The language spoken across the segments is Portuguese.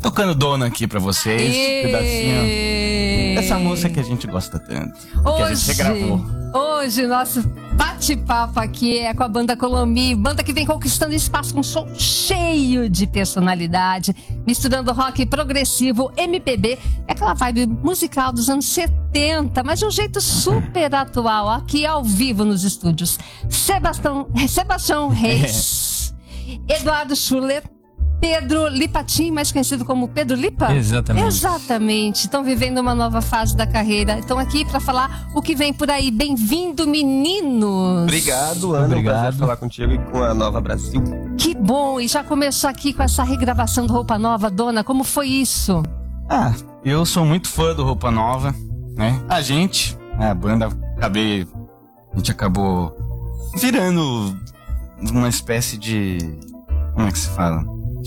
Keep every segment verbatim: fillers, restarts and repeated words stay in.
tocando Dona aqui pra vocês, e... um pedacinho dessa música que a gente gosta tanto, hoje, que a gente regravou. Hoje, nosso bate-papo aqui é com a banda Colomi, banda que vem conquistando espaço com um som cheio de personalidade, misturando rock progressivo, M P B, é aquela vibe musical dos anos setenta, mas de um jeito super atual, aqui ao vivo nos estúdios. Sebastião, Sebastião Reis, Eduardo Schuller, Pedro Lipatin, mais conhecido como Pedro Lipa? Exatamente. Exatamente. Estão vivendo uma nova fase da carreira. Estão aqui para falar o que vem por aí. Bem-vindo, meninos. Obrigado, Ana. Obrigado. É um prazer falar contigo e com a Nova Brasil. Que bom. E já começou aqui com essa regravação do Roupa Nova. Dona, como foi isso? Ah, eu sou muito fã do Roupa Nova, né? A gente, a banda, acabei... A gente acabou virando uma espécie de... Como é que se fala?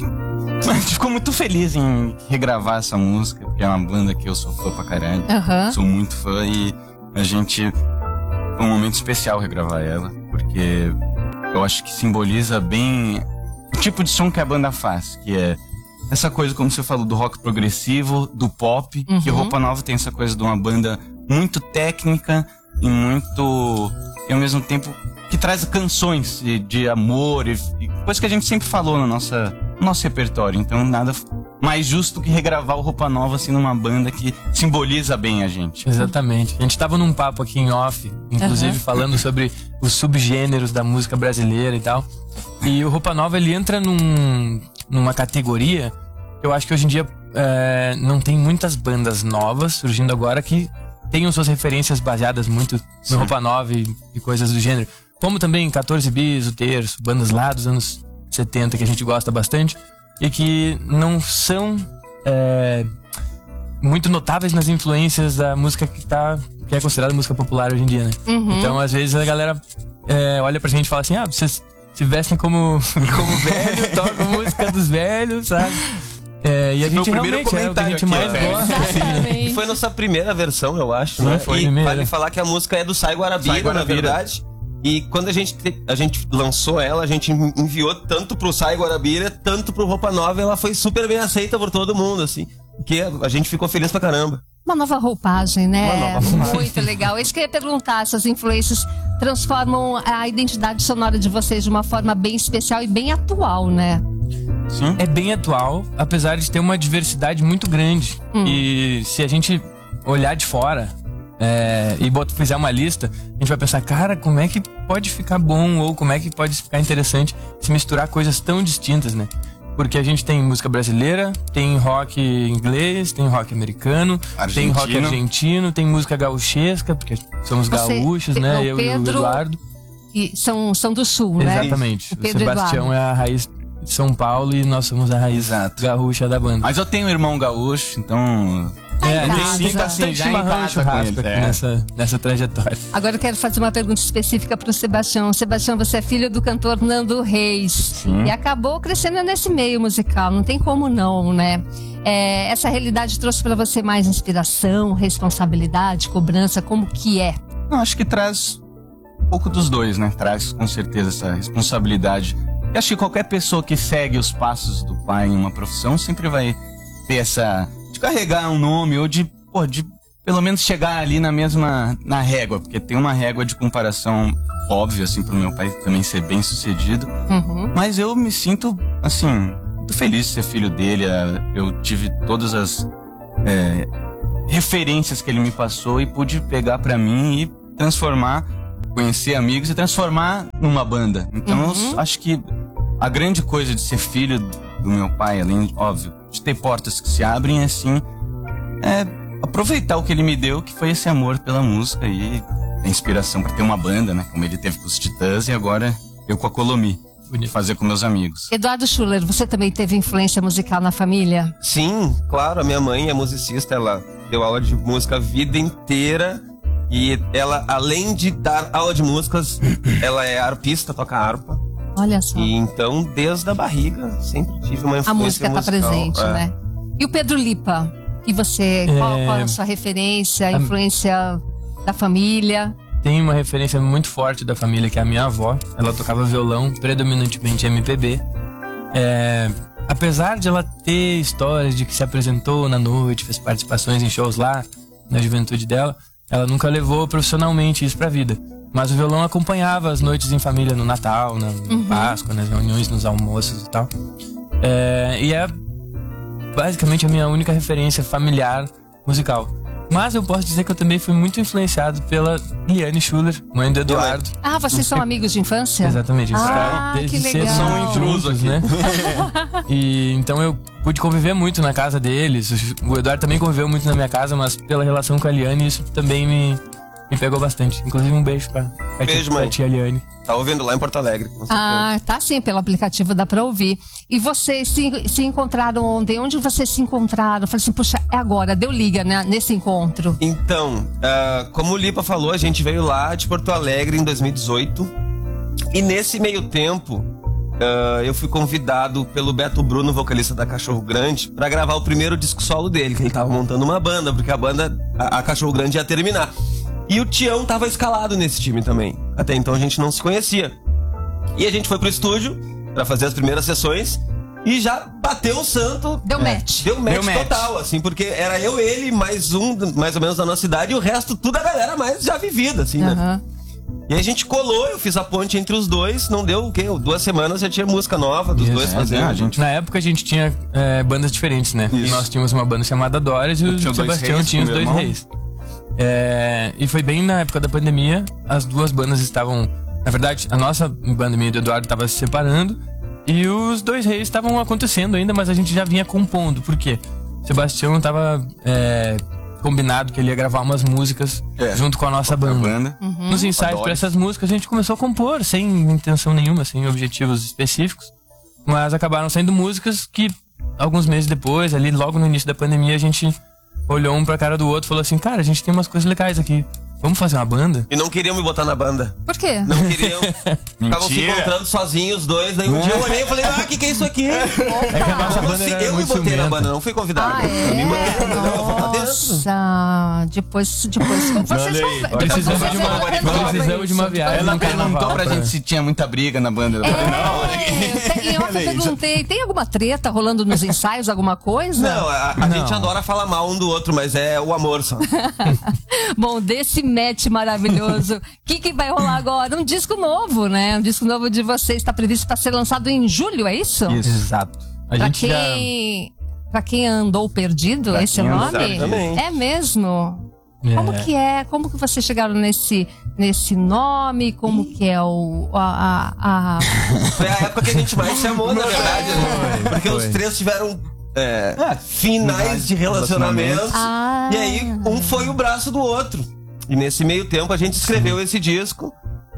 A gente ficou muito feliz em regravar essa música, porque é uma banda que eu sou fã pra caralho. Uhum. Sou muito fã e a gente... Foi um momento especial regravar ela, porque eu acho que simboliza bem o tipo de som que a banda faz, que é essa coisa, como você falou, do rock progressivo, do pop, uhum. que Roupa Nova tem essa coisa de uma banda muito técnica e muito... E ao mesmo tempo que traz canções de, de amor e, e coisa que a gente sempre falou no nossa, no nosso repertório. Então nada mais justo que regravar o Roupa Nova assim numa banda que simboliza bem a gente. Exatamente. A gente tava num papo aqui em off, inclusive uhum. falando sobre os subgêneros da música brasileira e tal. E o Roupa Nova, ele entra num, numa categoria que eu acho que hoje em dia é, não tem muitas bandas novas surgindo agora que tenham suas referências baseadas muito Sim. no Roupa Nova e, e coisas do gênero. Como também quatorze bis, o Terço, bandas lá dos anos setenta que a gente gosta bastante e que não são é, muito notáveis nas influências da música que, tá, que é considerada música popular hoje em dia, né? Uhum. Então, às vezes, a galera é, olha pra gente e fala assim, ah, vocês se vestem como, como velho, tocam música dos velhos, sabe? É, e a gente realmente é o que a gente mais aqui, gosta. Assim. Foi nossa primeira versão, eu acho, né? Foi e primeira. vale falar que a música é do Sai Guarabira, Sai Guarabira. na verdade. E quando a gente, a gente lançou ela, a gente enviou tanto pro Sai Guarabira, tanto pro Roupa Nova, e ela foi super bem aceita por todo mundo, assim. Porque a gente ficou feliz pra caramba. Uma nova roupagem, né? Uma nova roupagem. Muito legal. Isso que eu ia perguntar, essas influências transformam a identidade sonora de vocês de uma forma bem especial e bem atual, né? Sim. É bem atual, apesar de ter uma diversidade muito grande. Hum. E se a gente olhar de fora é, e botar, fizer uma lista, a gente vai pensar, cara, como é que pode ficar bom ou como é que pode ficar interessante se misturar coisas tão distintas, né? Porque a gente tem música brasileira, tem rock inglês, tem rock americano, Argentino. tem rock argentino, tem música gauchesca, porque somos Você, gaúchos, né? o Eu Pedro, e o Eduardo. E são, são do sul, né? Exatamente. O O, Pedro Sebastião Eduardo. é a raiz de São Paulo e nós somos a raiz Exato. gaúcha da banda. Mas eu tenho um irmão gaúcho, então... Tá em É, a casa. gente sinta Bastante assim, já em chimarrão e casa churrasco aqui é. nessa, nessa trajetória. Agora eu quero fazer uma pergunta específica para o Sebastião. Sebastião, você é filho do cantor Nando Reis. Sim. E acabou crescendo nesse meio musical, não tem como não, né? É, essa realidade trouxe para você mais inspiração, responsabilidade, cobrança, como que é? Não, acho que traz um pouco dos dois, né? Traz com certeza essa responsabilidade. E acho que qualquer pessoa que segue os passos do pai em uma profissão sempre vai ter essa... de carregar um nome ou de, pô, de pelo menos chegar ali na mesma... na régua, porque tem uma régua de comparação óbvia, assim, pro meu pai também ser bem sucedido. Uhum. Mas eu me sinto, assim, muito feliz de ser filho dele. Eu tive todas as é, referências que ele me passou e pude pegar pra mim e transformar, conhecer amigos e transformar numa banda. Então Uhum. eu acho que a grande coisa de ser filho do meu pai, além, óbvio, de ter portas que se abrem, é assim, é aproveitar o que ele me deu, que foi esse amor pela música e a inspiração pra ter uma banda, né? Como ele teve com os Titãs e agora eu com a Colomi. De fazer com meus amigos. Eduardo Schuller, você também teve influência musical na família? Sim, claro, a minha mãe é musicista, ela deu aula de música a vida inteira. E ela, além de dar aula de músicas, ela é arpista, toca harpa. Olha só. E então, desde a barriga, sempre tive uma influência A música tá musical. presente, é. né? E o Pedro Lipa? E você, qual, É... qual é a sua referência, a influência da família? Tem uma referência muito forte da família, que é a minha avó. Ela tocava violão, predominantemente M P B. É... apesar de ela ter histórias de que se apresentou na noite, fez participações em shows lá, na juventude dela, ela nunca levou profissionalmente isso pra vida. Mas o violão acompanhava as noites em família no Natal, na Uhum. Páscoa, nas reuniões, nos almoços e tal. É, e é basicamente a minha única referência familiar musical. Mas eu posso dizer que eu também fui muito influenciado pela Liane Schuller, mãe do Eduardo. Ah, vocês são amigos de infância? Exatamente. Eles Ah, desde que cedo legal. são São intrusos, né? E então eu pude conviver muito na casa deles. O Eduardo também conviveu muito na minha casa, mas pela relação com a Liane, isso também me, me pegou bastante. Inclusive um beijo pra, pra, Beijo, tia, mãe. pra tia Liane. Tá ouvindo lá em Porto Alegre, com certeza. Ah, tá sim, pelo aplicativo dá pra ouvir. E vocês se, se encontraram ontem? Onde vocês se encontraram? Falei assim, puxa, é agora, deu liga, né, nesse encontro. Então, ah, como o Lipa falou, a gente veio lá de Porto Alegre em dois mil e dezoito. E nesse meio tempo, ah, eu fui convidado pelo Beto Bruno, vocalista da Cachorro Grande, pra gravar o primeiro disco solo dele, que ele tava montando uma banda, porque a banda, a, a Cachorro Grande ia terminar. E o Tião tava escalado nesse time também. Até então a gente não se conhecia. E a gente foi pro estúdio pra fazer as primeiras sessões e já bateu o santo. Deu match. Deu match Deu match. total, assim, porque era eu, ele, mais um, mais ou menos da nossa idade, e o resto, tudo a galera mais já vivida, assim, né? Aham. E a gente colou, eu fiz a ponte entre os dois, não deu o quê? Duas semanas já tinha música nova dos Isso, dois é, fazendo. a gente- Na época a gente tinha é, bandas diferentes, né? Isso. Nós tínhamos uma banda chamada Doris e Eu o tinha o Dois Sebastião Reis, tinha os com meu Dois irmão. Reis. É, e foi bem na época da pandemia, as duas bandas estavam... Na verdade, a nossa banda, minha e do Eduardo, estava se separando e os Dois Reis estavam acontecendo ainda, mas a gente já vinha compondo. Por quê? Sebastião estava é, combinado que ele ia gravar umas músicas É, junto com a nossa A banda. banda. Nos ensaios Adoro. para essas músicas a gente começou a compor sem intenção nenhuma, sem objetivos específicos, mas acabaram saindo músicas que alguns meses depois, ali logo no início da pandemia, a gente olhou um pra cara do outro e falou assim, cara, a gente tem umas coisas legais aqui, vamos fazer uma banda? E não queriam me botar na banda. Por quê? Não queriam. Estavam se Mentira. encontrando sozinhos os dois. Daí um dia eu olhei e falei, ah, o que, que é isso aqui? É que a nossa Como banda assim? era Eu me muito botei na ciumenta. banda, não fui convidado. Ah, Eu me botei na é? banda, eu vou pra dentro. Nossa, depois, depois, vocês vão... aí. depois Precisamos vocês de uma, vão resolver precisamos de uma isso. viagem Ela num perguntou carnaval pra gente se tinha muita briga na banda. Eu falei, não. É, em off eu perguntei, tem alguma treta rolando nos ensaios, alguma coisa? Não, a, a Não. gente adora falar mal um do outro, mas é o amor só. Bom, desse match maravilhoso, o que, que vai rolar agora? Um disco novo, né? Um disco novo de vocês está previsto para ser lançado em julho, é isso? Exato. A Pra gente já... quem, pra quem andou perdido, Pra esse é o quem nome? andou perdido. É mesmo? É. Como que é? Como que vocês chegaram nesse, nesse nome? Como que é o... A, a, a... Foi a época que a gente mais se amou, na verdade, né? Porque Foi. os três tiveram é, finais de relacionamento. Ah. E aí, um foi o braço do outro. E nesse meio tempo, a gente escreveu esse disco,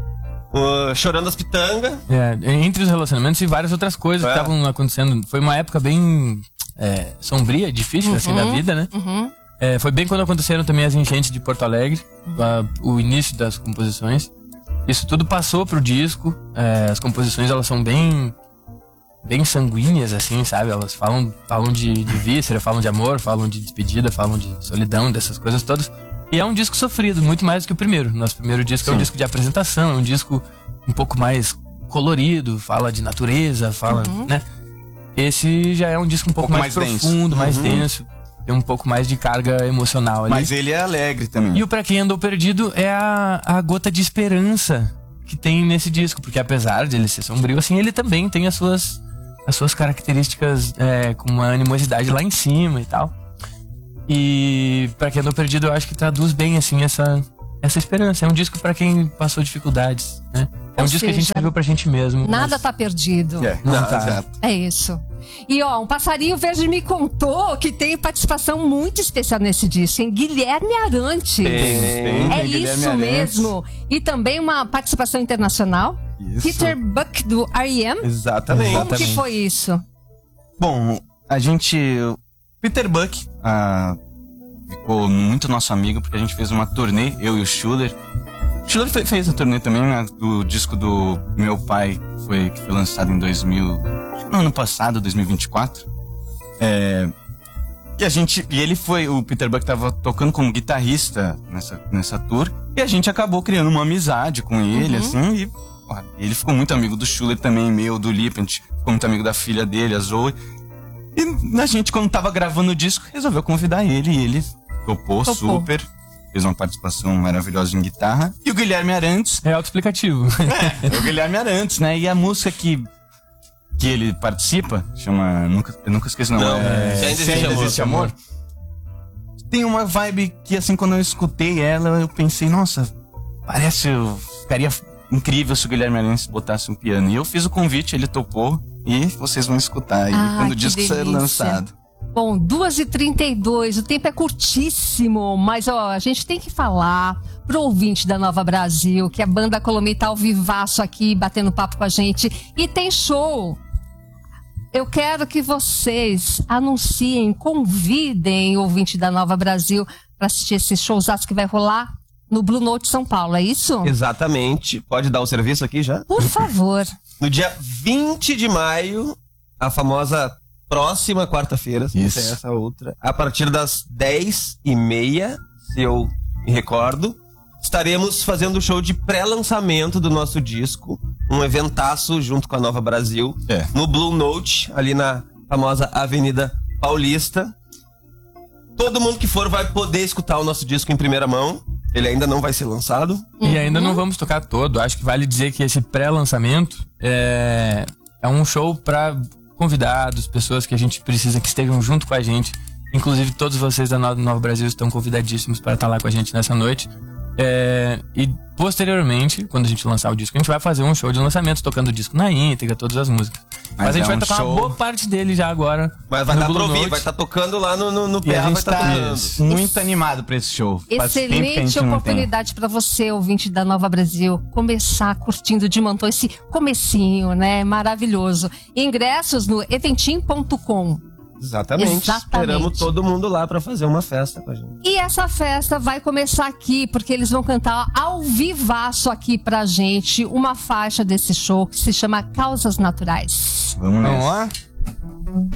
uh, Chorando as Pitangas. É, entre os relacionamentos e várias outras coisas É. que estavam acontecendo. Foi uma época bem é, sombria, difícil, assim, da vida, né? Uhum. É, foi bem quando aconteceram também as enchentes de Porto Alegre, a- o início das composições. Isso tudo passou pro disco. É, as composições, elas são bem bem sanguíneas, assim, sabe? Elas falam, falam de, de víscera, falam de amor, falam de despedida, falam de solidão, dessas coisas todas. E é um disco sofrido, muito mais do que o primeiro. Nosso primeiro disco é um disco de apresentação, é um disco um pouco mais colorido, fala de natureza, fala, né? Esse já é um disco um pouco, pouco mais, mais denso. profundo, mais denso. Tem um pouco mais de carga emocional ali. Mas ele é alegre também. E o Pra Quem Andou Perdido é a, a gota de esperança que tem nesse disco. Porque apesar de ele ser sombrio, assim, ele também tem as suas, as suas características é, com uma animosidade lá em cima e tal. E Pra Quem Andou Perdido eu acho que traduz bem, assim, essa, essa esperança. É um disco pra quem passou dificuldades, né? É um Ou disco que a gente seja, escreveu pra gente mesmo. Nada mas- tá perdido. É, Não, não, tá. exato. É isso. E ó, um passarinho verde me contou que tem participação muito especial nesse disco, hein? Guilherme Arantes. Tem, É tem Guilherme isso Arantes. mesmo. E também uma participação internacional. Isso. Peter Buck do R E M. Exatamente. Como que Exatamente. foi isso? Bom, a gente... o Peter Buck ah, ficou muito nosso amigo, porque a gente fez uma turnê, eu e o Schuller. O Schuller fe- fez a turnê também, né, do disco do meu pai, que foi, que foi lançado em dois mil... acho que no ano passado, dois mil e vinte e quatro. É... E a gente... E ele foi... O Peter Buck tava tocando como guitarrista nessa, nessa tour, e a gente acabou criando uma amizade com ele, assim, e... ó, ele ficou muito amigo do Schuller também, meu, do Lipa, a gente ficou muito amigo da filha dele, a Zoe. E a gente, quando tava gravando o disco, resolveu convidar ele. E ele topou, Topou. super. Fez uma participação maravilhosa em guitarra. E o Guilherme Arantes. É autoexplicativo. É, o Guilherme Arantes, né? E a música que, que ele participa, chama... Nunca, eu nunca esqueci, não. Não, é, Se Ainda Existe Amor. Existe Amor. Tem uma vibe que, assim, quando eu escutei ela, eu pensei, nossa, parece... Ficaria incrível se o Guilherme Arantes botasse um piano. E eu fiz o convite, ele topou. E vocês vão escutar aí Ah, quando o que disco sair delícia. lançado. Bom, duas e trinta e dois, o tempo é curtíssimo, mas ó, a gente tem que falar pro ouvinte da Nova Brasil que a banda Colomia tá ao vivaço aqui, batendo papo com a gente, e tem show. Eu quero que vocês anunciem, convidem o ouvinte da Nova Brasil para assistir esse showzaço que vai rolar no Blue Note São Paulo, é isso? Exatamente. Pode dar o serviço aqui já? Por favor. No dia vinte de maio, a famosa próxima quarta-feira, se não Isso. tem essa outra, a partir das dez e meia, se eu me recordo, estaremos fazendo o show de pré-lançamento do nosso disco, um eventaço junto com a Nova Brasil, É. no Blue Note, ali na famosa Avenida Paulista. Todo mundo que for vai poder escutar o nosso disco em primeira mão. Ele ainda não vai ser lançado. E ainda não vamos tocar todo. Acho que vale dizer que esse pré-lançamento é, é um show para convidados, pessoas que a gente precisa que estejam junto com a gente. Inclusive, todos vocês da Nova Nova Brasil estão convidadíssimos para estar lá com a gente nessa noite. É, e posteriormente, quando a gente lançar o disco, a gente vai fazer um show de lançamento, tocando o disco na íntegra, todas as músicas. Mas, Mas a gente é vai um tocar show- uma boa parte dele já agora. Mas vai no dar Blue pra ouvir, Note. vai estar tocando lá no, no, no E P A, a vai gente estar tá tocando. muito animado pra esse show. Faz tempo que a Excelente gente não tem. oportunidade para você, ouvinte da Nova Brasil, começar curtindo de montão esse comecinho, né? Maravilhoso. Ingressos no eventim ponto com. Exatamente. Exatamente. Esperamos todo mundo lá pra fazer uma festa com a gente. E essa festa vai começar aqui, porque eles vão cantar ao vivaço aqui pra gente uma faixa desse show que se chama Causas Naturais. Vamos Vamos nessa. lá?